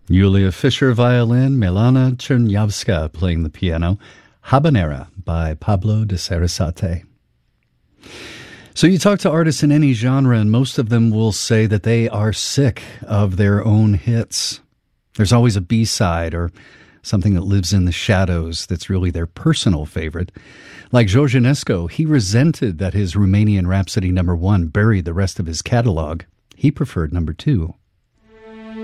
Yulia Fischer violin, Milana Chernyavska playing the piano, Habanera by Pablo de Sarasate. So you talk to artists in any genre, and most of them will say that they are sick of their own hits. There's always a B-side or something that lives in the shadows that's really their personal favorite. Like George Enescu, he resented that his Romanian Rhapsody No. 1 buried the rest of his catalog. He preferred No. 2.